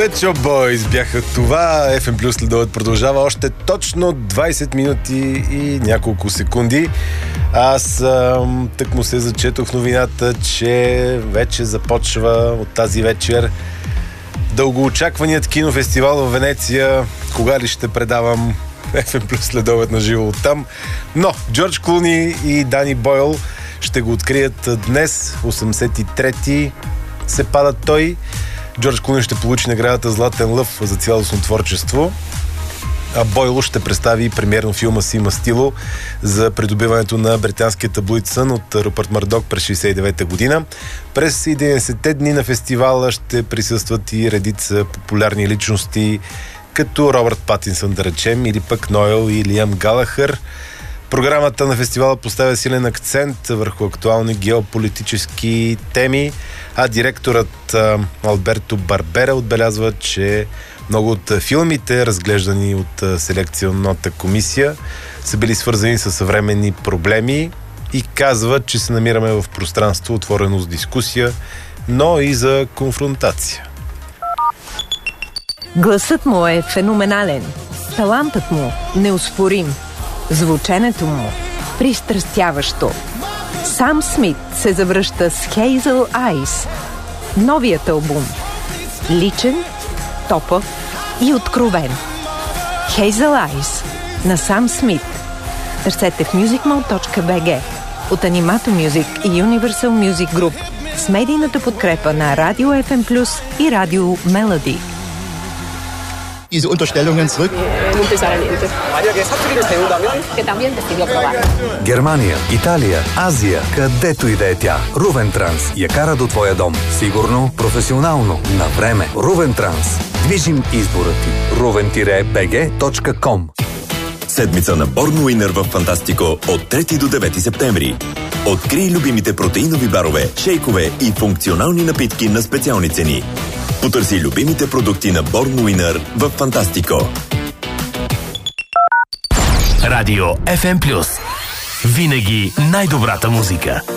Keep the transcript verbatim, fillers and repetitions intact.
Pet Shop Boys бяха това. еф ем Плюс следовът продължава още точно двайсет минути и няколко секунди. Аз ам, тък му се зачетох новината, че вече започва от тази вечер дългоочакваният кинофестивал в Венеция. Кога ли ще предавам еф ем Плюс следовът на живо оттам? Но Джордж Клуни и Дани Бойл ще го открият днес. осемдесет и трети се пада той. Джордж Клуни ще получи наградата Златен лъв за цялостно творчество, а Бойл ще представи премиерно филма си Мастило за придобиването на британския таблоид Сън от Рупърт Мърдок през шейсет и девета година. През единайсетте дни на фестивала ще присъстват и редица популярни личности, като Робърт Патинсън, да речем, или пък Ноел и Лиам Галахър. Програмата на фестивала поставя силен акцент върху актуални геополитически теми, а директорът а, Алберто Барбера отбелязва, че много от филмите, разглеждани от а, селекционната комисия, са били свързани с съвременни проблеми и казва, че се намираме в пространство отворено с дискусия, но и за конфронтация. Гласът му е феноменален, талантът му неоспорим, звученето му пристрастяващо. Сам Смит се завръща с Hazel Eyes. Новият албум. Личен, топъв и откровен. Hazel Eyes на Сам Смит. Търсете в мюзикмол точка би джи от Animato Music и Universal Music Group с медийната подкрепа на Радио еф ем Плюс и Радио Мелоди. Diese Unterstellungen zurück. Германия, Италия, Азия, където и да е тя. Рувен Транс я кара до твоя дом. Сигурно, професионално, на време. Рувен Транс. Движим избора ти. рувен би джи точка ком. Седмица на Born Winner в Фантастико от трети до девети септември. Открий любимите протеинови барове, шейкове и функционални напитки на специални цени. Потърси любимите продукти на Born Winner в Фантастико. Радио еф ем Плюс. Винаги най-добрата музика.